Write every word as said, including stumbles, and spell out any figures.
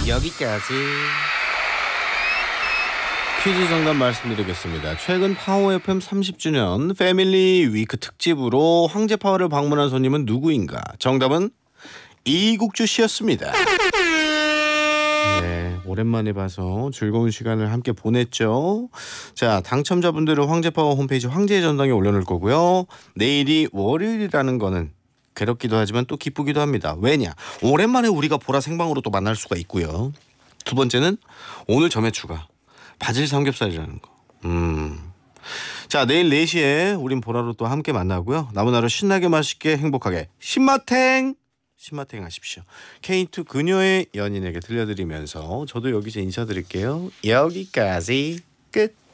여기까지. 퀴즈 정답 말씀드리겠습니다. 최근 파워 에프엠 삼십 주년 패밀리 위크 특집으로 황제파워를 방문한 손님은 누구인가? 정답은 이국주 씨였습니다. 네, 오랜만에 봐서 즐거운 시간을 함께 보냈죠. 자, 당첨자분들은 황제파워 홈페이지 황제의 전당에 올려놓을 거고요. 내일이 월요일이라는 거는 괴롭기도 하지만 또 기쁘기도 합니다. 왜냐? 오랜만에 우리가 보라 생방으로 또 만날 수가 있고요. 두 번째는 오늘 점에 추가 바질 삼겹살이라는 거. 음. 자, 내일 네 시에 우린 보라로 또 함께 만나고요. 남은 하루 신나게 맛있게 행복하게 신마탱 신마탱 하십시오. 케이투 그녀의 연인에게 들려드리면서 저도 여기서 인사드릴게요. 여기까지 끝.